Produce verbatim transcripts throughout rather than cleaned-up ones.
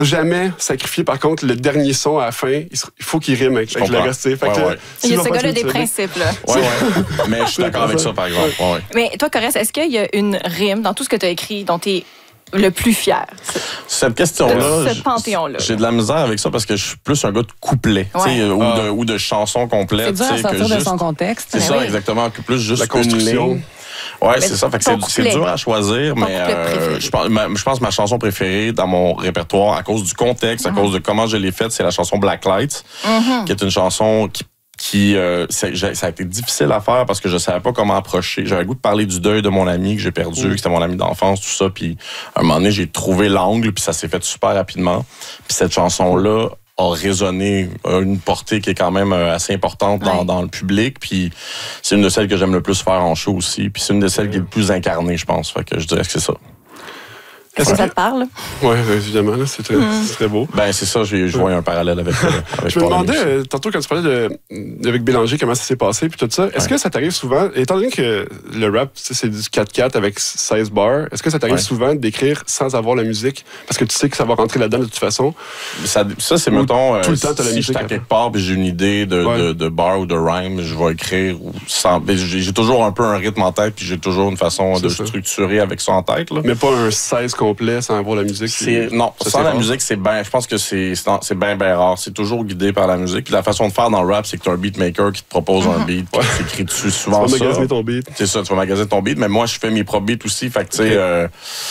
jamais sacrifier, par contre, le dernier son à la fin. Il faut qu'il rime avec, avec le reste. Fait ouais, que, ouais. Il y a ce gars-là des principes, là. Oui, oui. Mais je suis d'accord avec ça, par exemple. Ouais, ouais. Mais toi, Corrèze, est-ce qu'il y a une rime dans tout ce que tu as écrit dont tu es le plus fier? Cette question-là, de ce panthéon-là. J'ai de la misère avec ça parce que je suis plus un gars de couplet, ouais. ou, ah. de, ou de chansons complètes. C'est dur à sortir que de juste, son contexte. C'est ça, oui. exactement. Que plus juste la construction. Une ligne. Ouais, mais c'est ça. Fait que c'est, c'est dur à choisir, ton mais euh, je pense, ma, je pense que ma chanson préférée dans mon répertoire, à cause du contexte, mm-hmm. à cause de comment je l'ai faite, c'est la chanson Black Lights, mm-hmm. qui est une chanson qui qui euh, ça a été difficile à faire parce que je savais pas comment approcher. J'avais le goût de parler du deuil de mon ami que j'ai perdu, mmh. que c'était mon ami d'enfance, tout ça. Puis à un moment donné, j'ai trouvé l'angle, puis ça s'est fait super rapidement. Puis cette chanson-là a résonné, a une portée qui est quand même assez importante dans, ouais. dans le public. Puis c'est une de celles que j'aime le plus faire en show aussi. Puis c'est une de celles qui est le plus incarnée, je pense. Fait que je dirais que c'est ça. Est-ce que ça te parle? Oui, évidemment, là, c'est, mm. c'est très beau. Ben c'est ça, je, je vois un parallèle avec, euh, avec je me demandais, euh, tantôt quand tu parlais de, avec Bélanger, comment ça s'est passé, puis tout ça, est-ce ouais. que ça t'arrive souvent, étant donné que le rap, c'est du quatre quatre avec seize bars, est-ce que ça t'arrive ouais. souvent d'écrire sans avoir la musique, parce que tu sais que ça va rentrer là-dedans de toute façon? Ça, ça c'est, mettons, euh, tout le temps, t'as la si musique, je suis à quelque part, puis j'ai une idée de, ouais. de, de bar ou de rhyme, je vais écrire, sans, j'ai, j'ai toujours un peu un rythme en tête, puis j'ai toujours une façon c'est de ça. structurer avec ça en tête. Là. Mais pas un seize complet sans avoir la musique. C'est, non, ça, sans c'est la rare. musique, c'est ben, je pense que c'est, c'est, c'est bien, bien rare. C'est toujours guidé par la musique. Puis la façon de faire dans le rap, c'est que tu as un beatmaker qui te propose mm-hmm. un beat, puis tu écris dessus souvent ça. Tu vas magasiner ton beat. C'est ça, tu vas magasiner ton beat. Mais moi, je fais mes propres beats aussi. Fait que, tu sais, okay. euh,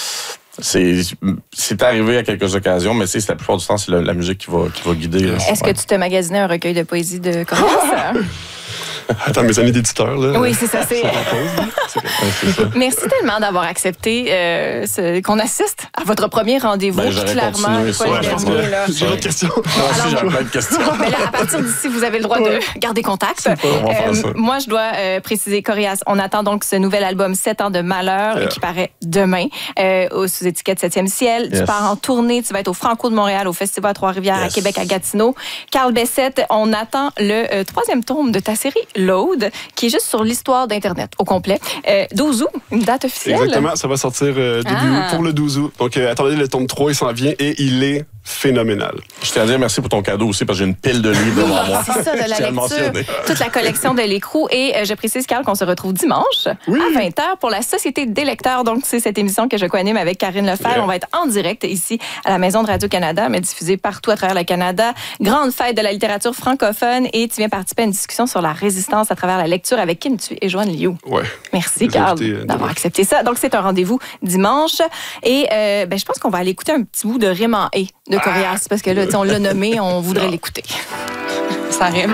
c'est, c'est arrivé à quelques occasions, mais c'est la plupart du temps, c'est la, la musique qui va, qui va guider. Là. Est-ce ouais. que tu te magasinais un recueil de poésie de Corrèze? Attends, mes années d'éditeur, là. Oui, c'est ça. C'est... c'est ça. Merci tellement d'avoir accepté euh, ce... qu'on assiste à votre premier rendez-vous. Ben, clairement, pas ça, le dernier. Là. J'ai d'autres questions. Non, aussi, j'ai plein de questions. Mais là, à partir d'ici, vous avez le droit de garder contact. Euh, moi, je dois euh, préciser, Corias, on attend donc ce nouvel album sept ans de malheur yeah. qui paraît demain euh, sous étiquette septième ciel. Yes. Tu pars en tournée, tu vas être au Franco de Montréal, au Festival à Trois-Rivières, yes. à Québec, à Gatineau. Carl Bessette, on attend le euh, troisième tome de ta série Load, qui est juste sur l'histoire d'Internet au complet. Euh, douze août, une date officielle. Exactement, ça va sortir euh, début ah. août pour le douze août. Donc, euh, attendez, le tome trois, il s'en vient et il est phénoménal. Je tiens à dire merci pour ton cadeau aussi, parce que j'ai une pile de livres devant moi. C'est ça, de la lecture. Toute la collection de l'écrou. Et euh, je précise, Carl, qu'on se retrouve dimanche oui. à vingt heures pour la Société des lecteurs. Donc, c'est cette émission que je co-anime avec Karine Lefebvre. Yeah. On va être en direct ici à la Maison de Radio-Canada, mais diffusée partout à travers le Canada. Grande fête de la littérature francophone et tu viens participer à une discussion sur la résistance à travers la lecture avec Kim Thuy et Joanne Liu. Ouais. Merci, Carl, euh, d'avoir accepté ça. Donc, c'est un rendez-vous dimanche. Et euh, ben, je pense qu'on va aller écouter un petit bout de Rime en et de Corias, parce que là, on l'a nommé, on voudrait l'écouter. Ça rime.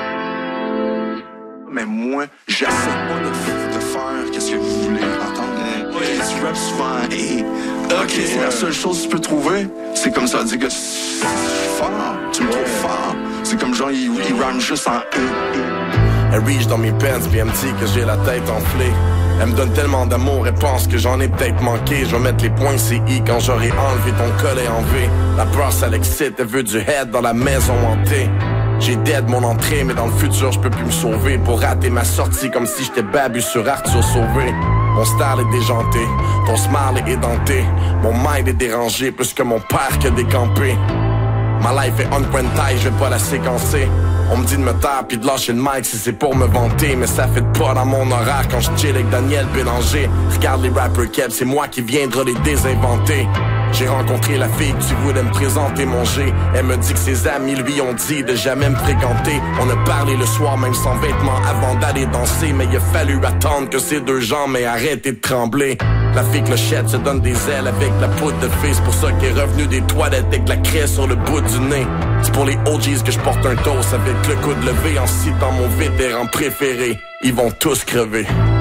Mais moi, j'essaie pas de, de faire qu'est-ce que vous voulez entendre. Ouais, tu rappes souvent et ok, c'est la seule chose que tu peux trouver. C'est comme ça, dire que c'est fort, tu me trouves fort. C'est comme genre, il, il rhyme juste en E. Elle reach dans mes pants, puis elle me dit que j'ai la tête enflée. Elle me donne tellement d'amour, elle pense que j'en ai peut-être manqué. Je vais mettre les points C I quand j'aurai enlevé ton collet en V. La peur, ça l'excite, elle veut du head dans la maison hantée. J'ai dead mon entrée, mais dans le futur, je peux plus me sauver. Pour rater ma sortie, comme si j'étais Babu sur Arthur Sauvé. Mon style est déjanté, ton smile est édenté. Mon mind est dérangé, plus que mon père qui a décampé. Ma life est on point taille, je vais pas la séquencer. On me dit de me taire pis de lâcher le mic si c'est pour me vanter. Mais ça fait pas dans mon horaire quand je chill avec Daniel Bélanger. Regarde les rappers Keb, c'est moi qui viendra les désinventer. J'ai rencontré la fille que tu voulais me présenter mon G. Elle me dit que ses amis lui ont dit de jamais me fréquenter. On a parlé le soir même sans vêtements avant d'aller danser. Mais il a fallu attendre que ces deux jambes aient arrêté de trembler. La fille clochette se donne des ailes avec la poudre de fée. C'est pour ça qu'elle est revenue des toilettes avec la craie sur le bout du nez. C'est pour les O Gs que je porte un toast avec le coude levé en citant mon vétéran préféré. Ils vont tous crever.